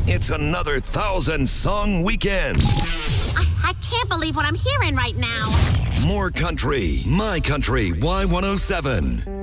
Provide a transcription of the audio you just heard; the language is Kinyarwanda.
It's another 1,000-song weekend. I can't believe what I'm hearing right now. More country. My Country Y107.